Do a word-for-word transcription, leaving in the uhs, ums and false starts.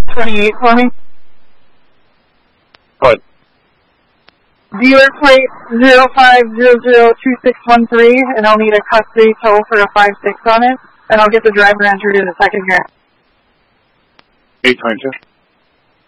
twenty-eight for me. What? Dealer plate zero five zero zero two six one three, and I'll need a custody tow for a five six on it, and I'll get the driver entered in a second here. eight twenty-two.